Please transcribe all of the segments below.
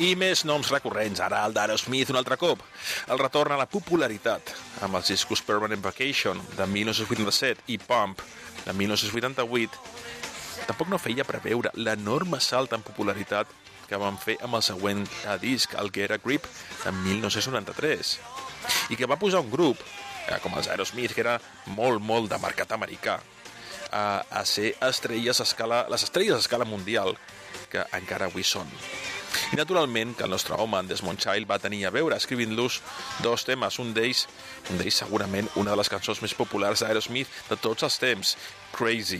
I més noms recurrents, ara el d'Aerosmith un altre cop. El retorn a la popularitat, amb els discos Permanent Vacation, de 1987, i Pump, de 1988, tampoc no feia preveure l'enorme salt en popularitat que van fer amb el següent disc, el Get a Grip, de 1993, i que va posar un grup, com els Aerosmith, que era molt de mercat americà, a ser les estrelles a escala mundial que encara avui són. I naturalment que el nostre home, en Desmond Child, va tenir a veure escrivint-los dos temes, un d'ells segurament una de les cançons més populars d'Aerosmith de tots els temps, Crazy.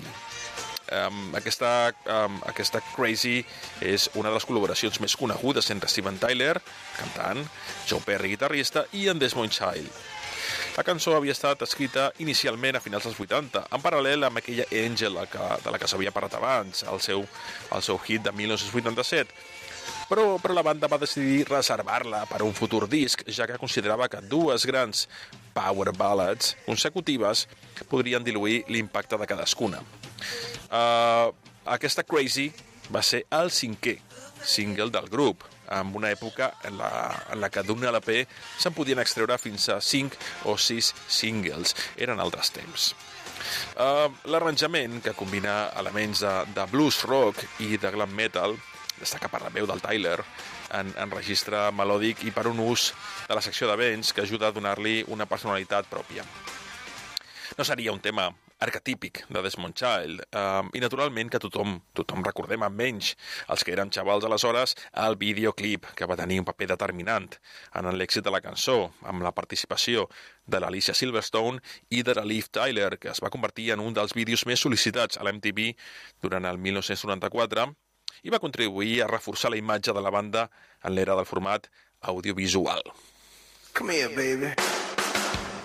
Aquesta Crazy és una de les col·laboracions més conegudes entre Steven Tyler, cantant, Joe Perry, guitarrista, i en Desmond Child. La cançó havia estat escrita inicialment a finals dels 80, en paral·lel amb aquella Angel de la que s'havia parlat abans, el seu hit de 1987, però la banda va decidir reservar-la per a un futur disc, ja que considerava que dues grans power ballads consecutives podrien diluir l'impacte de cadascuna. Aquesta Crazy va ser el 5è single del grup, en una època en la que d'un LP se'n podien extreure fins a 5 o 6 singles. Eren altres temps. L'arranjament, que combina elements de blues rock i de glam metal, destaca per la veu del Tyler en registre melòdic i per un ús de la secció de vents que ajuda a donar-li una personalitat pròpia. No seria un tema arquetípic de Desmond Child, i naturalment que tothom recordem, almenys els que eren xavals aleshores, el videoclip, que va tenir un paper determinant en l'èxit de la cançó, amb la participació de l'Alicia Silverstone i de la Liv Tyler, que es va convertir en un dels vídeos més sol·licitats a l'MTV durant el 1994, i va contribuir a reforçar la imatge de la banda en l'era del format audiovisual. Come here, baby.